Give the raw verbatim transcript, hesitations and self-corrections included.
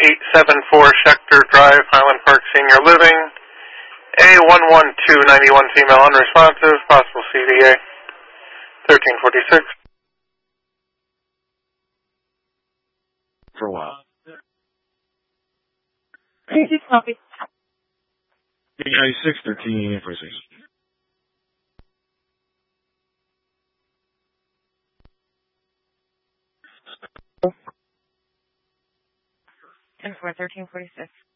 eight seven four Schechter Drive, Highland Park Senior Living. A one one two nine one female unresponsive, possible C D A. thirteen forty-six. For a while. Copy. ninety-six, thirteen forty-six. ten four, thirteen forty-six.